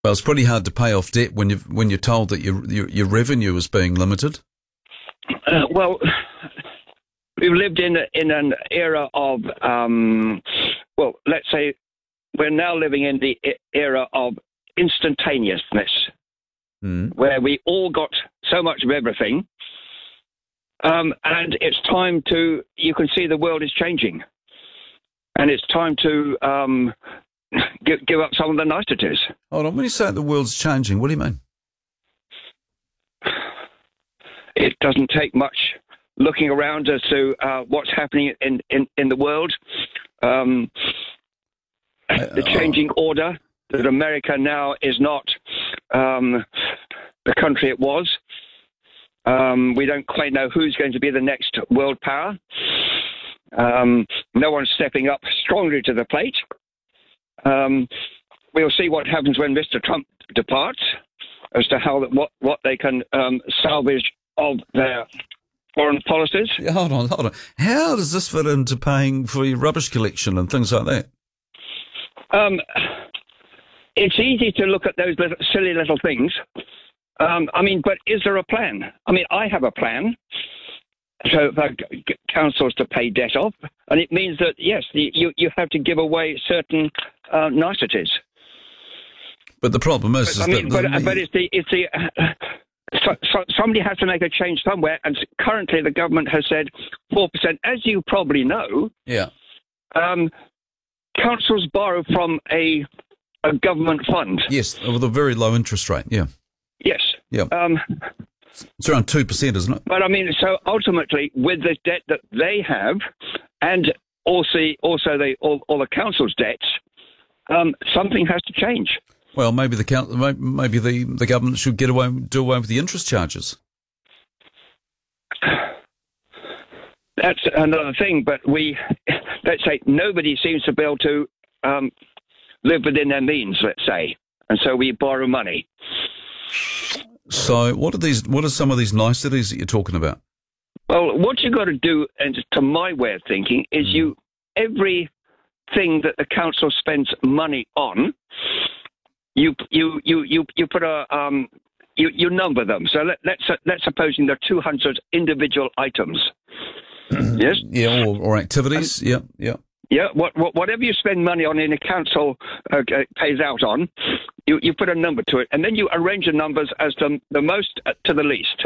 Well, it's pretty hard to pay off debt when you're told that your revenue is being limited. Well, we've lived in an era of, let's say we're now living in the era of instantaneousness, where we all got so much of everything, and it's time you can see the world is changing, and it's time to give up some of the niceties. Hold on, when you say the world's changing, what do you mean? It doesn't take much looking around as to what's happening in the world. The changing order, that America now is not the country it was. We don't quite know who's going to be the next world power. No one's stepping up strongly to the plate. We'll see what happens when Mr. Trump departs, as to what they can salvage of their foreign policies. Yeah, hold on. How does this fit into paying for your rubbish collection and things like that? It's easy to look at those silly little things. But is there a plan? I have a plan. So for councils to pay debt off, and it means that yes, you have to give away certain niceties. But the problem is, somebody has to make a change somewhere, and currently the government has said 4%. As you probably know, councils borrow from a government fund. Yes, with a very low interest rate. Yeah. Yes. Yeah. It's around 2%, isn't it? But so ultimately, with the debt that they have, and also all the council's debts, something has to change. Well, maybe the government should do away with the interest charges. That's another thing, but let's say nobody seems to be able to live within their means, let's say, and so we borrow money. So what are some of these niceties that you're talking about? Well, what you've got to do, and to my way of thinking, is everything that the council spends money on, you put you number them. So let's suppose there are 200 individual items. Yes. Yeah, or activities. Yeah. Yeah, whatever you spend money on in a council pays out on, you put a number to it, and then you arrange the numbers as the most to the least.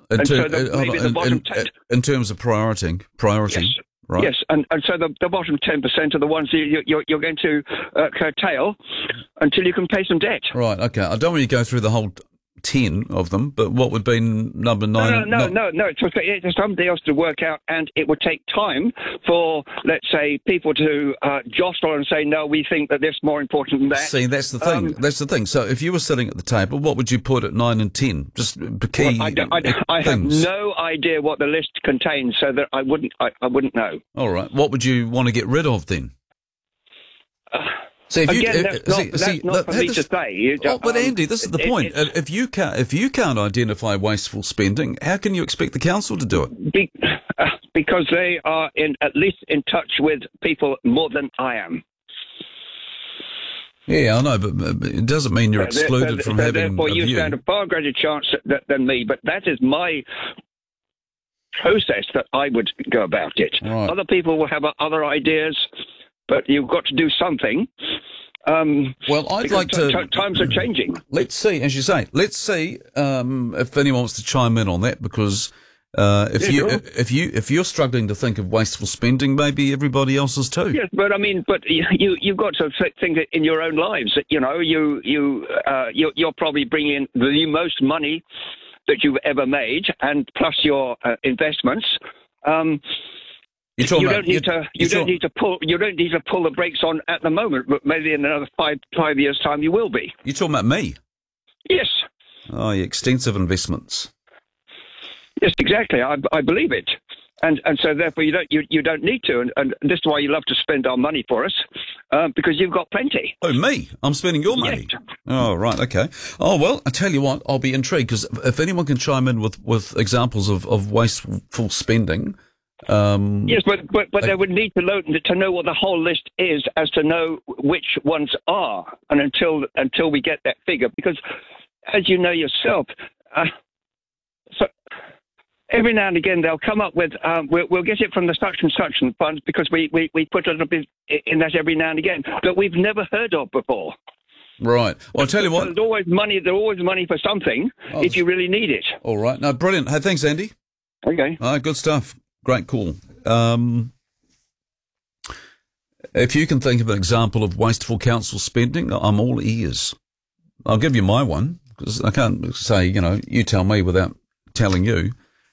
In terms of priority, yes. Right? Yes, and so the bottom 10% are the ones you're going to curtail until you can pay some debt. Right. Okay. I don't want you to go through the whole 10 of them, but what would be number 9? No. It's somebody else to work out, and it would take time for, let's say, people to jostle and say, no, we think that this is more important than that. See, that's the thing. So if you were sitting at the table, what would you put at 9 and 10? Just the key I have no idea what the list contains, so that I wouldn't know. All right. What would you want to get rid of then? See, that's not for me to say. But Andy, this is the point. If you can't identify wasteful spending, how can you expect the council to do it? Because they are at least in touch with people more than I am. Yeah, I know, but it doesn't mean you're excluded from having therefore, a view. You stand a far greater chance than me. But that is my process that I would go about it. Right. Other people will have other ideas. But you've got to do something. Well, I'd like to. Times are changing. Let's see, as you say. Let's see if anyone wants to chime in on that, because if you're struggling to think of wasteful spending, maybe everybody else is too. Yes, but you've got to think in your own lives. You're probably bringing in the most money that you've ever made, and plus your investments. You don't need to pull the brakes on at the moment, but maybe in another five years' time you will be. You're talking about me? Yes. Oh, extensive investments. Yes, exactly. I believe it, and so therefore you don't need to, and this is why you love to spend our money for us, because you've got plenty. Oh, me? I'm spending your money. Yes. Oh, right, okay. Oh well, I tell you what, I'll be intrigued, because if anyone can chime in with examples of wasteful spending. Yes, but they would need to know what the whole list is, as to know which ones are, and until we get that figure, because as you know yourself, so every now and again they'll come up with we'll get it from the such and such funds because we put it up in that every now and again, but we've never heard of before. Right. Well, I'll tell you what. There's always money. There's always money for something if you really need it. All right. No, brilliant. Hey, thanks, Andy. Okay. All right, good stuff. Great call. If you can think of an example of wasteful council spending, I'm all ears. I'll give you my one, because I can't say, you tell me without telling you.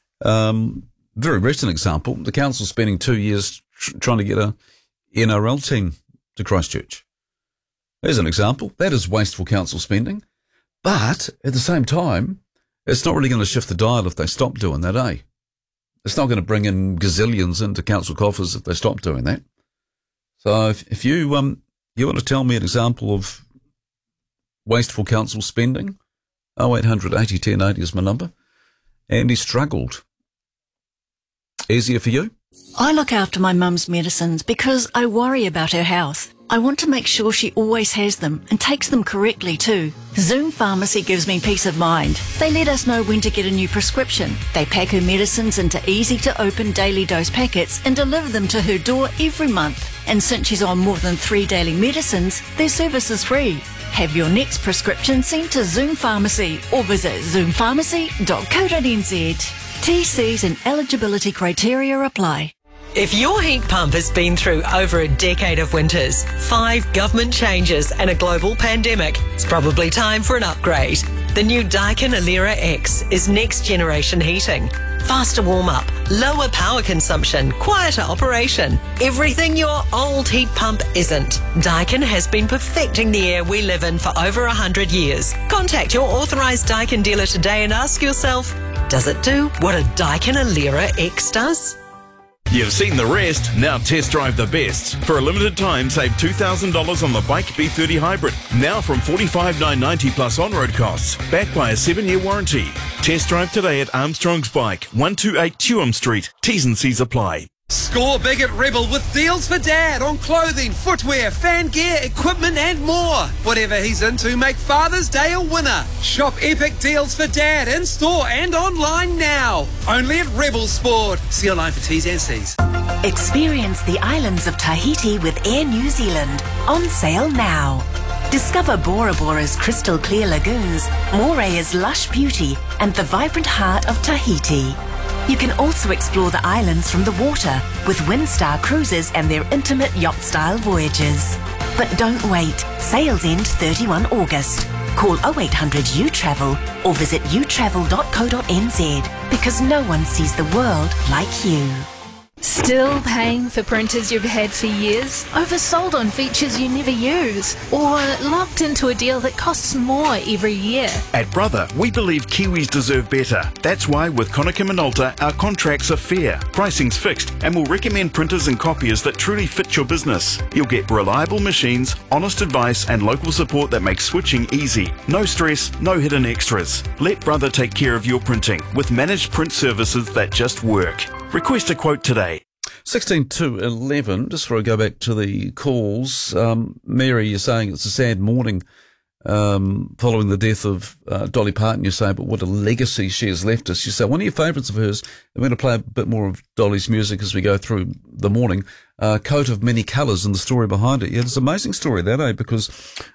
Very recent example, the council spending 2 years trying to get a NRL team to Christchurch. There's an example. That is wasteful council spending. But at the same time, it's not really going to shift the dial if they stop doing that, eh? It's not going to bring in gazillions into council coffers if they stop doing that. So if you want to tell me an example of wasteful council spending, 0800 80 10 80 is my number. Andy struggled. Easier for you? I look after my mum's medicines because I worry about her health. I want to make sure she always has them and takes them correctly too. Zoom Pharmacy gives me peace of mind. They let us know when to get a new prescription. They pack her medicines into easy-to-open daily dose packets and deliver them to her door every month. And since she's on more than 3 daily medicines, their service is free. Have your next prescription sent to Zoom Pharmacy or visit zoompharmacy.co.nz. TCs and eligibility criteria apply. If your heat pump has been through over a decade of winters, 5 government changes and a global pandemic, it's probably time for an upgrade. The new Daikin Alera X is next generation heating. Faster warm-up, lower power consumption, quieter operation. Everything your old heat pump isn't. Daikin has been perfecting the air we live in for over 100 years. Contact your authorised Daikin dealer today and ask yourself, does it do what a Daikin Alera X does? You've seen the rest, now test drive the best. For a limited time, save $2,000 on the Bike B30 Hybrid. Now from $45,990 plus on-road costs, backed by a 7-year warranty. Test drive today at Armstrong's Bike, 128 Tuam Street. T's and C's apply. Score big at Rebel with deals for Dad on clothing, footwear, fan gear, equipment and more. Whatever he's into, make Father's Day a winner. Shop epic deals for Dad in store and online now. Only at Rebel Sport. See online for T's and C's. Experience the islands of Tahiti with Air New Zealand. On sale now. Discover Bora Bora's crystal clear lagoons, Morea's lush beauty and the vibrant heart of Tahiti. You can also explore the islands from the water with Windstar Cruises and their intimate yacht-style voyages. But don't wait. Sales end 31 August. Call 0800 U-Travel or visit utravel.co.nz because no one sees the world like you. Still paying for printers you've had for years? Oversold on features you never use? Or locked into a deal that costs more every year? At Brother, we believe Kiwis deserve better. That's why with Konica Minolta, our contracts are fair, pricing's fixed, and we'll recommend printers and copiers that truly fit your business. You'll get reliable machines, honest advice, and local support that makes switching easy. No stress, no hidden extras. Let Brother take care of your printing with managed print services that just work. Request a quote today. 16 to 11, just before I go back to the calls. Mary, you're saying it's a sad morning following the death of Dolly Parton. You say, but what a legacy she has left us. You say, one of your favourites of hers, and we're going to play a bit more of Dolly's music as we go through the morning, Coat of Many Colours and the story behind it. Yeah, it's an amazing story, that, because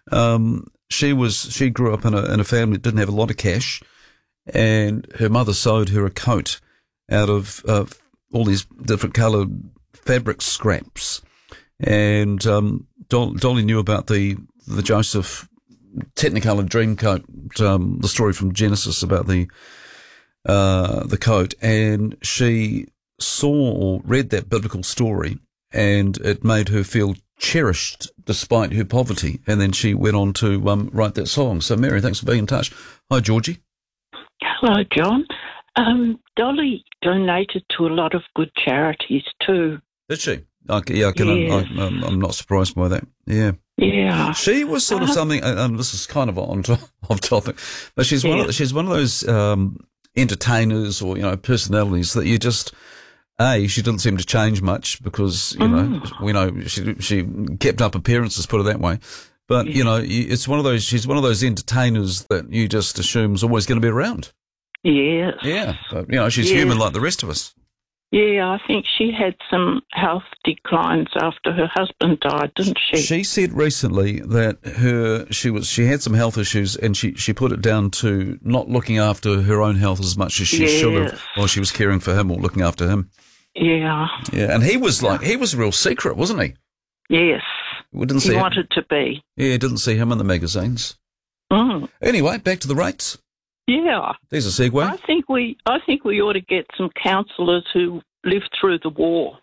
she grew up in a family that didn't have a lot of cash, and her mother sewed her a coat out of all these different coloured fabric scraps. And Dolly knew about the Joseph Technicolor Dreamcoat, the story from Genesis about the coat, and she saw or read that biblical story, and it made her feel cherished despite her poverty. And then she went on to write that song. So, Mary, thanks for being in touch. Hi, Georgie. Hello, John. Dolly donated to a lot of good charities too. Did she? I'm not surprised by that. Yeah. Yeah. She was sort of something, and this is kind of off topic, but she's one of those entertainers or personalities that you just She didn't seem to change much because, you know, we know she kept up appearances, put it that way. But, you know, she's one of those entertainers that you just assume is always going to be around. Yes. Yeah. But, you know, she's human like the rest of us. Yeah, I think she had some health declines after her husband died, didn't she? She said recently that she had some health issues and she put it down to not looking after her own health as much as she should have while she was caring for him or looking after him. Yeah. Yeah, and he was a real secret, wasn't he? Yes. We didn't he wanted to be. Yeah, didn't see him in the magazines. Anyway, back to the rates. Yeah. There's a segue. I think we ought to get some counsellors who lived through the war.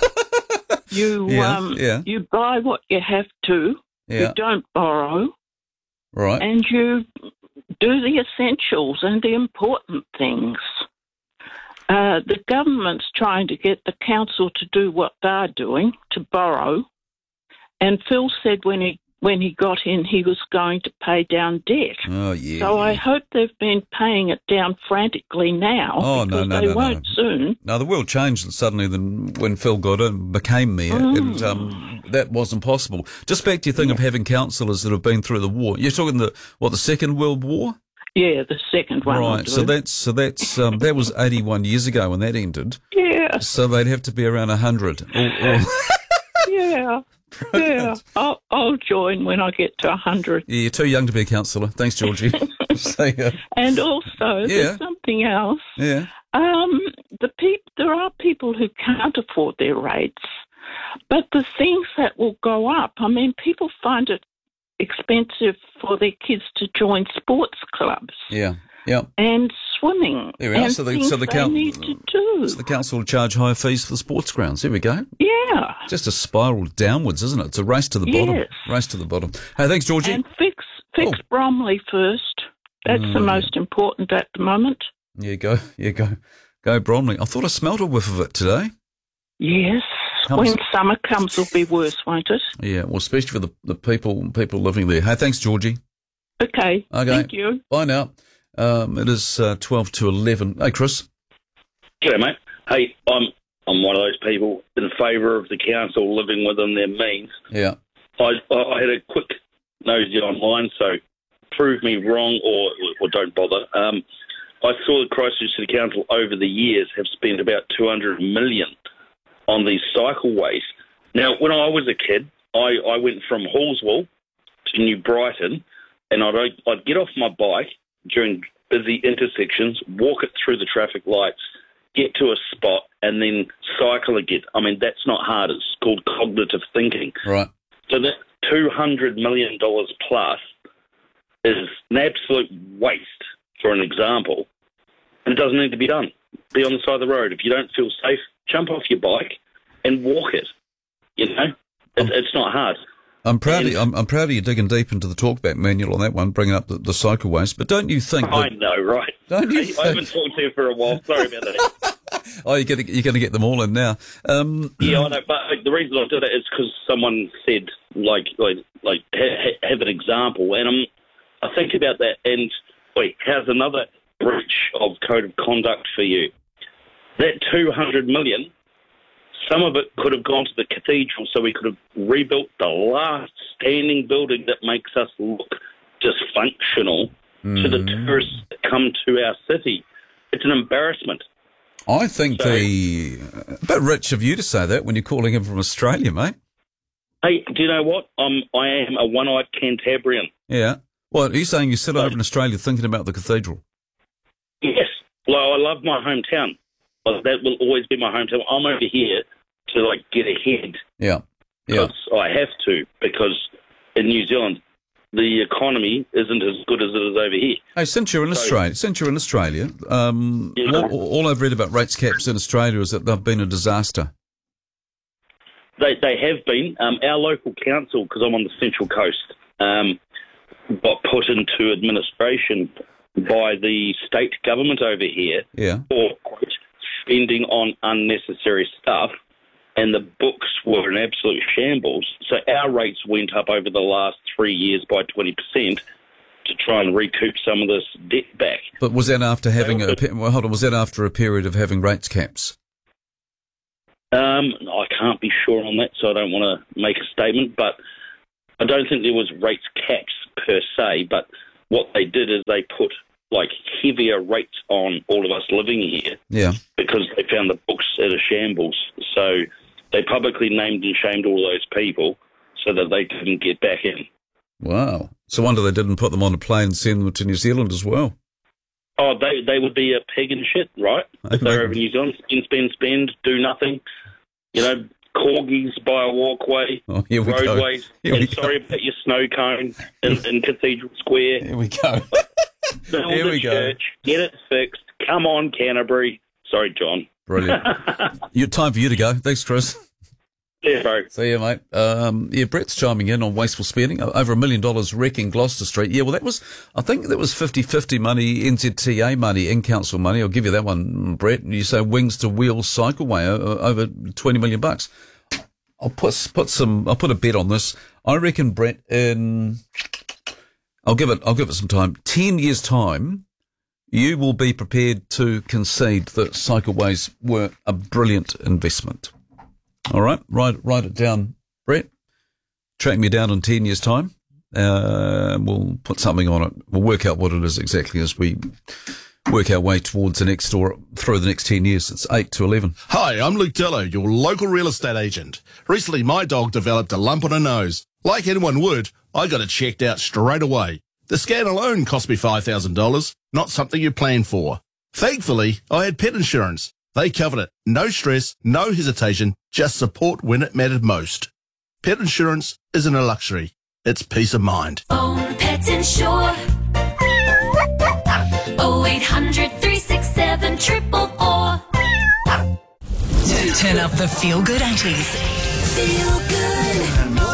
You buy what you have to. Yeah. You don't borrow. Right. And you do the essentials and the important things. The government's trying to get the council to do what they're doing, to borrow. And Phil said when he got in, he was going to pay down debt. Oh, yeah. So I hope they've been paying it down frantically now. Oh, because they won't soon. No, the world changed suddenly when Phil got in, became mayor, and that wasn't possible. Just back to your thing of having councillors that have been through the war. You're talking the Second World War? Yeah, the second one. Right. So that's that was 81 years ago when that ended. Yeah. So they'd have to be around 100. Yeah. Yeah, I'll join when I get to 100. Yeah, you're too young to be a counsellor. Thanks, Georgie. And also, there's something else. Yeah. There are people who can't afford their rates, but the things that will go up, I mean, people find it expensive for their kids to join sports clubs. Yeah. Yeah. And swimming. There we are. So the need to do. So the council will charge higher fees for the sports grounds. There we go. Yeah. Just a spiral downwards, isn't it? It's a race to the bottom. Yes. Race to the bottom. Hey, thanks, Georgie. And fix Bromley first. That's the most important at the moment. Yeah, go Bromley. I thought I smelt a whiff of it today. Yes. When summer comes, it'll be worse, won't it? Yeah, well, especially for the people living there. Hey, thanks, Georgie. Okay. Thank you. Bye now. It is 12 to 11. Hey, Chris. G'day, mate. Hey, I'm one of those people in favour of the council living within their means. Yeah. I had a quick nosy online, so prove me wrong or don't bother. I saw the Christchurch City Council over the years have spent about 200 million on these cycleways. Now, when I was a kid, I went from Hallswell to New Brighton, and I'd get off my bike during busy intersections, walk it through the traffic lights, get to a spot, and then cycle again. I mean, that's not hard. It's called cognitive thinking. Right. So that $200 million plus is an absolute waste, for an example, and it doesn't need to be done. Be on the side of the road. If you don't feel safe, jump off your bike and walk it. You know? It's not hard. I'm proud of you digging deep into the talkback manual on that one, bringing up the cycleways. But don't you think? I know, right? Don't you? I haven't talked to you for a while. Sorry about that. Oh, you're going to get them all in now. Yeah, I know. But the reason I did it is because someone said, have an example, and I think about that. And how's another breach of code of conduct for you? That 200 million. Some of it could have gone to the cathedral so we could have rebuilt the last standing building that makes us look dysfunctional to the tourists that come to our city. It's an embarrassment. I think a bit rich of you to say that when you're calling him from Australia, mate. Hey, do you know what? I am a one-eyed Cantabrian. Yeah. What, are you saying you sit over in Australia thinking about the cathedral? Yes. Well, I love my hometown. That will always be my hometown. I'm over here to get ahead. Yeah. Because I have to, because in New Zealand the economy isn't as good as it is over here. Hey, since you're in Australia, all I've read about rates caps in Australia is that they've been a disaster. They have been. Our local council, because I'm on the Central Coast, got put into administration by the state government over here for spending on unnecessary stuff, and the books were an absolute shambles. So our rates went up over the last 3 years by 20% to try and recoup some of this debt back. But was that after having was that after a period of having rates caps? I can't be sure on that, so I don't want to make a statement, but I don't think there was rates caps per se, but what they did is they put like heavier rates on all of us living here. Yeah. Because they found the books at a shambles. So they publicly named and shamed all those people so that they didn't get back in. Wow. So I wonder they didn't put them on a plane and send them to New Zealand as well. Oh, they would be a pig and shit, right? If they're over New Zealand, spend, do nothing. You know, corgis by a walkway, roadways. Sorry about your snow cone in Cathedral Square. Here we go. Build a church, get it fixed. Come on, Canterbury. Sorry, John. Brilliant. Time for you to go. Thanks, Chris. Yeah, bro. See you, mate. Brett's chiming in on wasteful spending. Over $1 million wrecking Gloucester Street. Yeah, well, I think that was 50-50 money, NZTA money, in council money. I'll give you that one, Brett. You say Wings to Wheels cycleway, over $20 million. I'll put a bet on this. I reckon, Brett, I'll give it some time. 10 years' time, you will be prepared to concede that cycleways were a brilliant investment. All right, write it down, Brett. Track me down in 10 years' time. We'll put something on it. We'll work out what it is exactly as we work our way towards the next or through the next 10 years. It's 8 to 11. Hi, I'm Luke Dello, your local real estate agent. Recently, my dog developed a lump on her nose. Like anyone would, I got it checked out straight away. The scan alone cost me $5,000, not something you plan for. Thankfully, I had pet insurance. They covered it. No stress, no hesitation, just support when it mattered most. Pet insurance isn't a luxury. It's peace of mind. Own Pet Insure. 0800 367 444. Turn up the feel-good 80s. Feel good.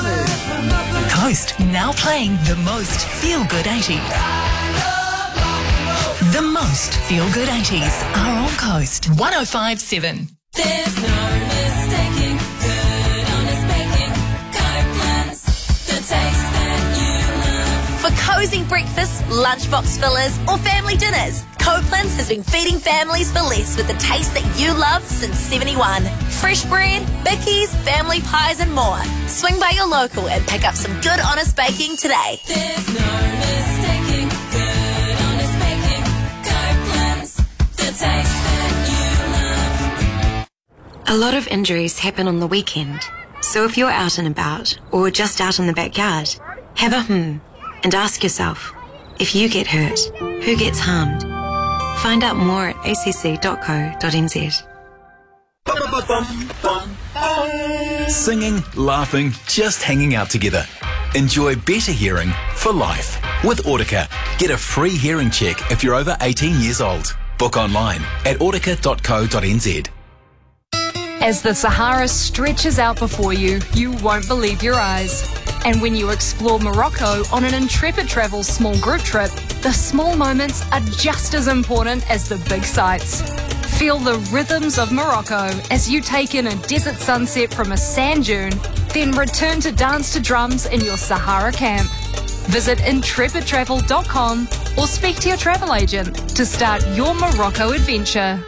Coast now playing the most feel-good 80s. The most feel-good 80s are on Coast 105.7. There's no mistaking good honest baking. Copeland's the taste that you love. For cosy breakfasts, lunchbox fillers, or family dinners, Copeland's has been feeding families for less with the taste that you love since 71. Fresh bread, bickies, family pies, and more. Swing by your local and pick up some good honest baking today. There's no mistaking good honest baking. Copeland's the taste that you love. A lot of injuries happen on the weekend, so if you're out and about or just out in the backyard, have a and ask yourself, if you get hurt, who gets harmed? Find out more at acc.co.nz. Singing, laughing, just hanging out together. Enjoy better hearing for life. With Audica, get a free hearing check if you're over 18 years old. Book online at audica.co.nz. As the Sahara stretches out before you, you won't believe your eyes. And when you explore Morocco on an Intrepid Travel small group trip, the small moments are just as important as the big sights. Feel the rhythms of Morocco as you take in a desert sunset from a sand dune, then return to dance to drums in your Sahara camp. Visit intrepidtravel.com or speak to your travel agent to start your Morocco adventure.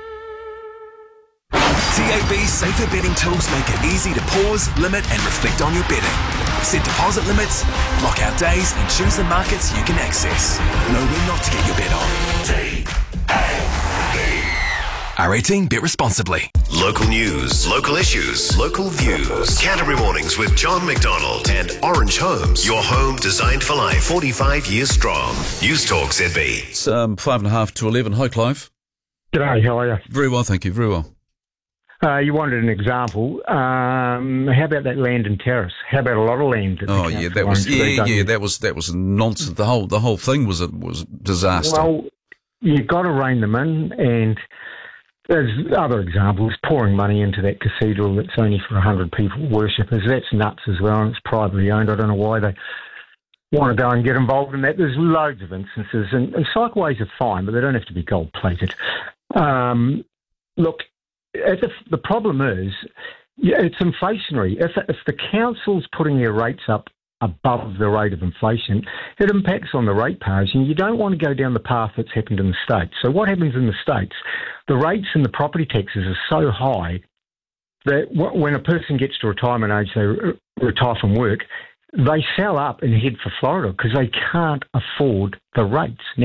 TAB's safer betting tools make it easy to pause, limit and reflect on your betting. Set deposit limits, lock out days and choose the markets you can access. Know when not to get your bet on. R18, bet responsibly. Local news, local issues, local views. Canterbury Mornings with John McDonald and Orange Homes. Your home designed for life, 45 years strong. News Talk ZB. It's 5:30 to 11. Hi, Clive. G'day, how are you? Very well, thank you. Very well. You wanted an example. How about that land and terrace? How about a lot of land? Oh yeah, that was that was nonsense. The whole thing was disaster. Well, you've got to rein them in, and there's other examples. Pouring money into that cathedral that's only for 100 people worshippers. That's nuts as well, and it's privately owned. I don't know why they want to go and get involved in that. There's loads of instances, and cycleways are fine, but they don't have to be gold plated. Look. The problem is, it's inflationary. If the council's putting their rates up above the rate of inflation, it impacts on the ratepayers, and you don't want to go down the path that's happened in the States. So what happens in the States, the rates and the property taxes are so high that when a person gets to retirement age, they retire from work, they sell up and head for Florida because they can't afford the rates.